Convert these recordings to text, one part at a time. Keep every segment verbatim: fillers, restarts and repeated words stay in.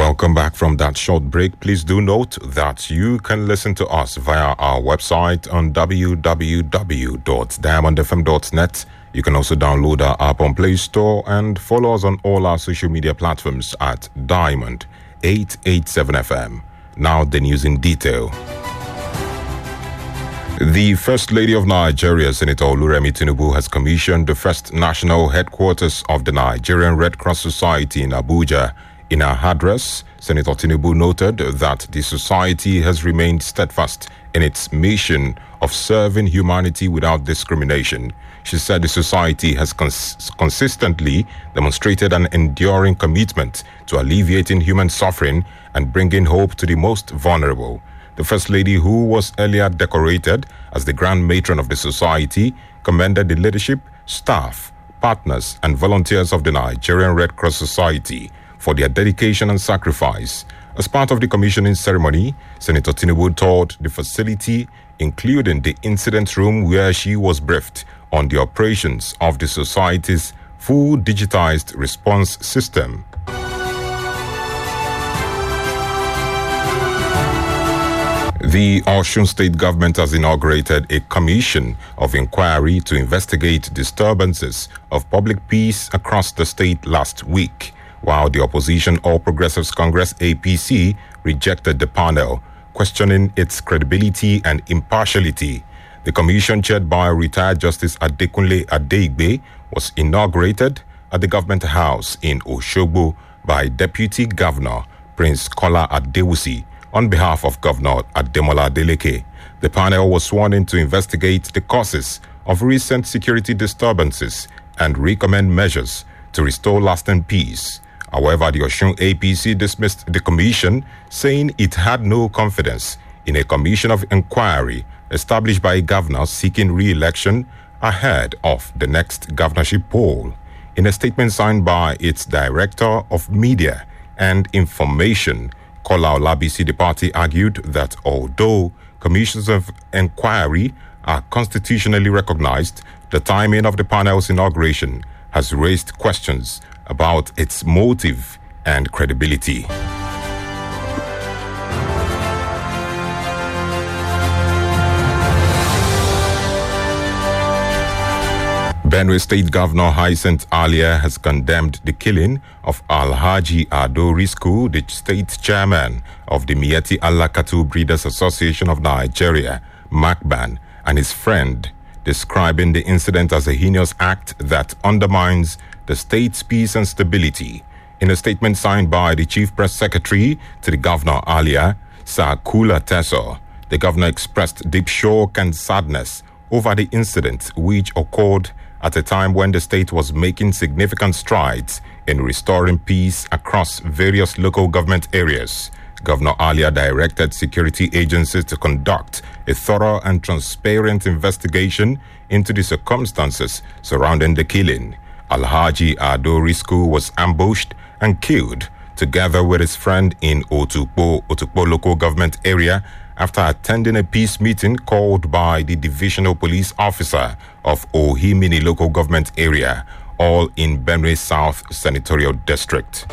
Welcome back from that short break. Please do note that you can listen to us via our website on w w w dot diamond f m dot net. You can also download our app on Play Store and follow us on all our social media platforms at Diamond eight eight seven F M. Now the news in detail. The First Lady of Nigeria, Senator Oluremi Tinubu, has commissioned the first national headquarters of the Nigerian Red Cross Society in Abuja. In her address, Senator Tinubu noted that the society has remained steadfast in its mission of serving humanity without discrimination. She said the society has cons- consistently demonstrated an enduring commitment to alleviating human suffering and bringing hope to the most vulnerable. The First Lady, who was earlier decorated as the Grand Matron of the society, commended the leadership, staff, partners, and volunteers of the Nigerian Red Cross Society for their dedication and sacrifice. As part of the commissioning ceremony, Senator Tinubu toured the facility, including the incident room where she was briefed on the operations of the society's full digitized response system. The Osun State government has inaugurated a commission of inquiry to investigate disturbances of public peace across the state last week, while the opposition All Progressives Congress A P C rejected the panel, questioning its credibility and impartiality. The commission, chaired by retired Justice Adekunle Adeigbe, was inaugurated at the Government House in Osogbo by Deputy Governor Prince Kola Adewusi on behalf of Governor Ademola Adeleke. The panel was sworn in to investigate the causes of recent security disturbances and recommend measures to restore lasting peace. However, the Osun A P C dismissed the commission, saying it had no confidence in a commission of inquiry established by a governor seeking re-election ahead of the next governorship poll. In a statement signed by its Director of Media and Information, Kola Olabisi, the party argued that although commissions of inquiry are constitutionally recognized, the timing of the panel's inauguration has raised questions about its motive and credibility. Benue State Governor Hyacinth Alia has condemned the killing of Alhaji Ado Risku, the state chairman of the Miyetti Allah Cattle Breeders Association of Nigeria, MACBAN, and his friend, describing the incident as a heinous act that undermines the state's peace and stability. In a statement signed by the Chief Press Secretary to the Governor Alia, Sir Kula Teso, the governor expressed deep shock and sadness over the incident, which occurred at a time when the state was making significant strides in restoring peace across various local government areas. Governor Alia directed security agencies to conduct a thorough and transparent investigation into the circumstances surrounding the killing. Alhaji Ado Risku was ambushed and killed together with his friend in Otukpo, Otukpo local government area after attending a peace meeting called by the divisional police officer of Ohimini local government area, all in Benue South Senatorial District.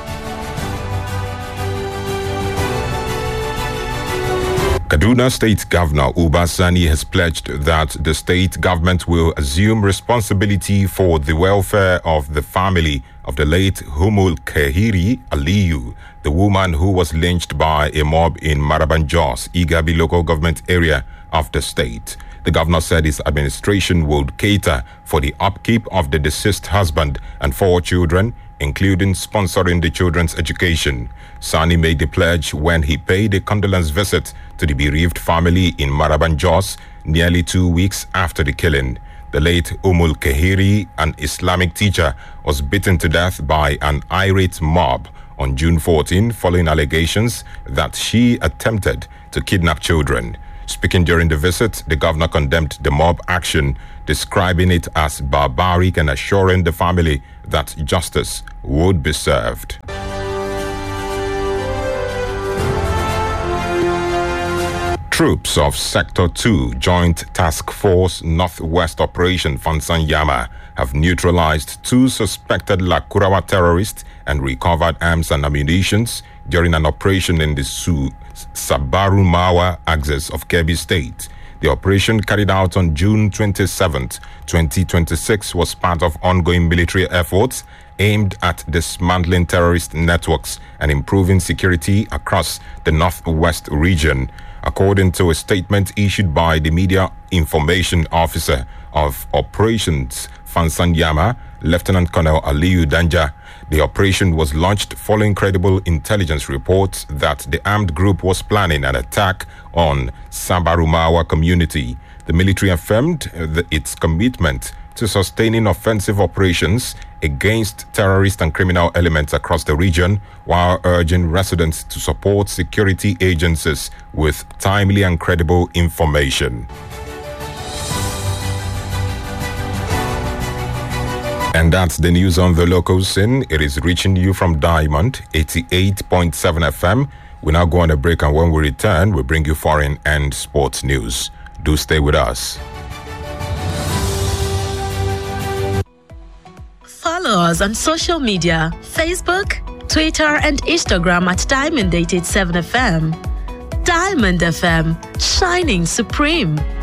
Kaduna State Governor Uba Sani has pledged that the state government will assume responsibility for the welfare of the family of the late Humul Kehiri Aliyu, the woman who was lynched by a mob in Maraban Jos, Igabi local government area of the state. The governor said his administration would cater for the upkeep of the deceased husband and four children, including sponsoring the children's education. Sani made the pledge when he paid a condolence visit to the bereaved family in Maraban Jos nearly two weeks after the killing. The late Umul Kehiri, an Islamic teacher, was beaten to death by an irate mob on June fourteenth following allegations that she attempted to kidnap children. Speaking during the visit, the governor condemned the mob action, describing it as barbaric and assuring the family that justice would be served. Troops of Sector two Joint Task Force Northwest Operation Fansanyama have neutralized two suspected Lakurawa terrorists and recovered arms and ammunition during an operation in the Su Sabaru Mawa axis of Kebbi State. The operation, carried out on June twenty-seventh, twenty twenty-six, was part of ongoing military efforts aimed at dismantling terrorist networks and improving security across the Northwest region. According to a statement issued by the Media Information Officer of Operations, Fansanyama, Lieutenant Colonel Aliyu Danja, the operation was launched following credible intelligence reports that the armed group was planning an attack on Sabarumawa community. The military affirmed the, its commitment to sustaining offensive operations against terrorist and criminal elements across the region, while urging residents to support security agencies with timely and credible information. And that's the news on the local scene. It is reaching you from Diamond eighty-eight point seven F M. We now go on a break, and when we return, we bring you foreign and sports news. Do stay with us. Follow us on social media, Facebook, Twitter, and Instagram at Diamond eight eight seven F M. Diamond F M, shining supreme.